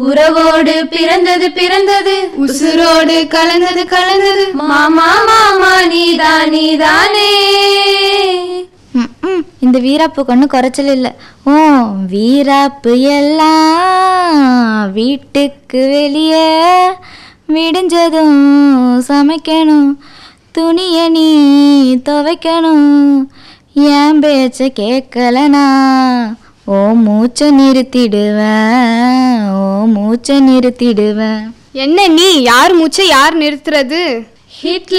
உறவோடு பிறந்தது பிறந்தது, உசுரோடு கலந்தது கலந்தது, மாமா மாமா நீதானே. இந்த வீராப்புக்கு ஒன்றும் குறைச்சல் இல்லை. ஓ வீராப்பு எல்லாம் வீட்டுக்கு வெளியே விடிஞ்சதும் சமைக்கணும், துணியை நீ துவைக்கணும், என் பேச்ச கேட்கலனா ஓ மூச்சை நிறுத்திடுவேன், ஓ மூச்சை நிறுத்திடுவேன். என்ன நீ யார் மூச்சை யார் நிறுத்துறது? ஹிட்லர்